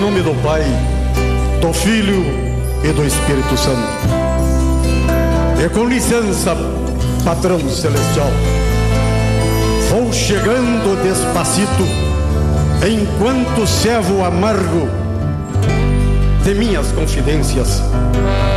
nome do Pai, do Filho e do Espírito Santo. E com licença, patrão celestial, vou chegando despacito, enquanto servo amargo de minhas confidências.